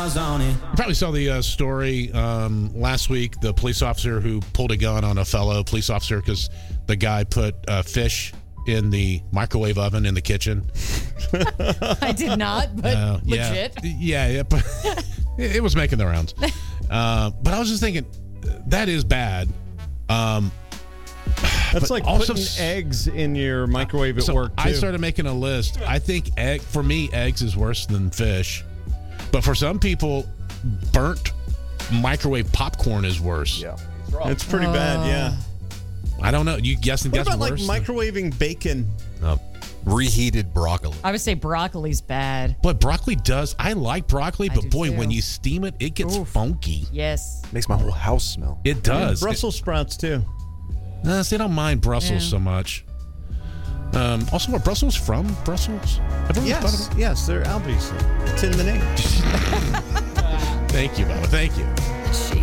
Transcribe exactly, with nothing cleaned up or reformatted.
stars on it. You probably saw the uh, story um, last week, the police officer who pulled a gun on a fellow police officer because the guy put uh, fish in the microwave oven in the kitchen. I did not, but uh, yeah. legit. Yeah, yeah, but it was making the rounds. Uh, but I was just thinking, that is bad. Um, That's like also, putting eggs in your microwave at so work, too. I started making a list. I think egg for me, eggs is worse than fish. But for some people, burnt microwave popcorn is worse. Yeah, it's pretty uh, bad. Yeah. I don't know. You guessing what that's about worse? like microwaving bacon? Uh, reheated broccoli. I would say broccoli's bad. But broccoli does. I like broccoli, I but do boy, too. when you steam it, it gets Oof. funky. Yes. Makes my whole house smell. It does. Yeah, Brussels it, sprouts too. Uh, see, I don't mind Brussels Yeah. so much. Um, also, where Brussels from? Brussels? Everyone's Yes, thought about- yes, they're obviously. It's in the name. Thank you, Baba. Thank you.